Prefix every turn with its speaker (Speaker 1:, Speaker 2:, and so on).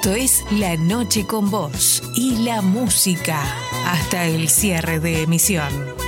Speaker 1: Esto es La Noche con Vos y la música hasta el cierre de emisión.